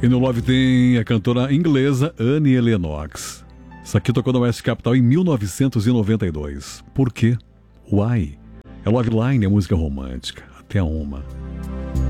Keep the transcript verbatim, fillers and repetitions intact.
E no Love tem a cantora inglesa Annie Lennox. Isso aqui tocou na Oeste Capital em mil novecentos e noventa e dois. Por quê? Why? É Love Line, é música romântica. Até uma.